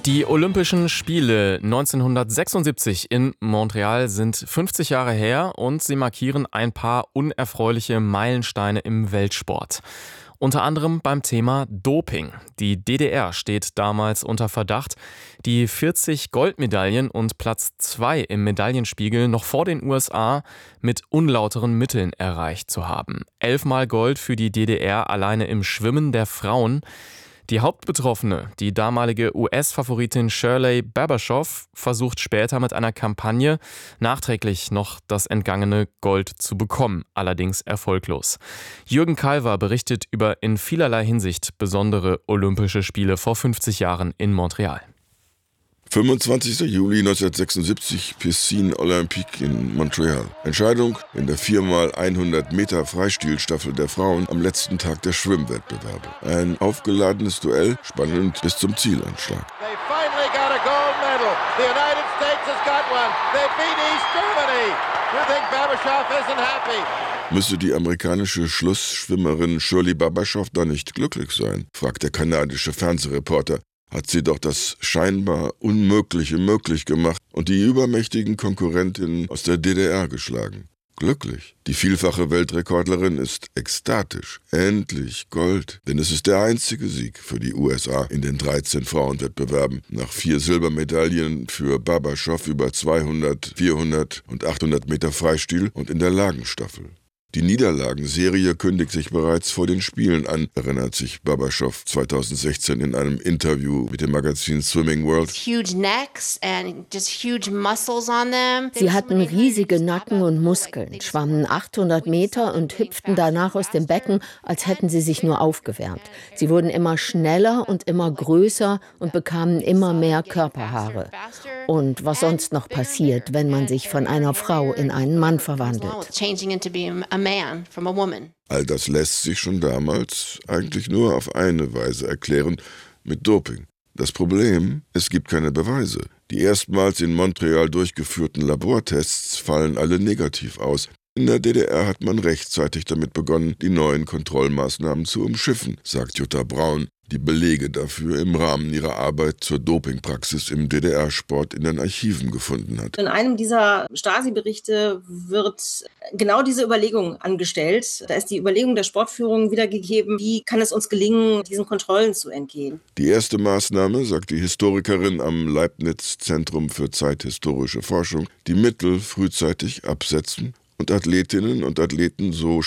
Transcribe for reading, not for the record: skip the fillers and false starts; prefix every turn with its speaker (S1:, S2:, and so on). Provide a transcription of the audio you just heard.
S1: Die Olympischen Spiele 1976 in Montreal sind 50 Jahre her und sie markieren ein paar unerfreuliche Meilensteine im Weltsport. Unter anderem beim Thema Doping. Die DDR steht damals unter Verdacht, die 40 Goldmedaillen und Platz 2 im Medaillenspiegel noch vor den USA mit unlauteren Mitteln erreicht zu haben. 11-mal Gold für die DDR alleine im Schwimmen der Frauen. Die Hauptbetroffene, die damalige US-Favoritin Shirley Babashow, versucht später mit einer Kampagne nachträglich noch das entgangene Gold zu bekommen, allerdings erfolglos. Jürgen Kalver berichtet über in vielerlei Hinsicht besondere Olympische Spiele vor 50 Jahren in Montreal.
S2: 25. Juli 1976, Piscine Olympique in Montreal. Entscheidung in der 4x100 Meter Freistilstaffel der Frauen am letzten Tag der Schwimmwettbewerbe. Ein aufgeladenes Duell, spannend bis zum Zielanschlag. Müsse die amerikanische Schlussschwimmerin Shirley Babashow da nicht glücklich sein, fragt der kanadische Fernsehreporter. Hat sie doch das scheinbar Unmögliche möglich gemacht und die übermächtigen Konkurrentinnen aus der DDR geschlagen. Glücklich. Die vielfache Weltrekordlerin ist ekstatisch. Endlich Gold. Denn es ist der einzige Sieg für die USA in den 13 Frauenwettbewerben. Nach 4 Silbermedaillen für Babashow über 200, 400 und 800 Meter Freistil und in der Lagenstaffel. Die Niederlagenserie kündigt sich bereits vor den Spielen an, erinnert sich Babashow 2016 in einem Interview mit dem Magazin Swimming World.
S3: Sie hatten riesige Nacken und Muskeln, schwammen 800 Meter und hüpften danach aus dem Becken, als hätten sie sich nur aufgewärmt. Sie wurden immer schneller und immer größer und bekamen immer mehr Körperhaare. Und was sonst noch passiert, wenn man sich von einer Frau in einen Mann verwandelt.
S2: All das lässt sich schon damals eigentlich nur auf eine Weise erklären, mit Doping. Das Problem, es gibt keine Beweise. Die erstmals in Montreal durchgeführten Labortests fallen alle negativ aus. In der DDR hat man rechtzeitig damit begonnen, die neuen Kontrollmaßnahmen zu umschiffen, sagt Jutta Braun, die Belege dafür im Rahmen ihrer Arbeit zur Dopingpraxis im DDR-Sport in den Archiven gefunden hat.
S4: In einem dieser Stasi-Berichte wird genau diese Überlegung angestellt. Da ist die Überlegung der Sportführung wiedergegeben, wie kann es uns gelingen, diesen Kontrollen zu entgehen.
S2: Die erste Maßnahme, sagt die Historikerin am Leibniz-Zentrum für zeithistorische Forschung, die Mittel frühzeitig absetzen und Athletinnen und Athleten so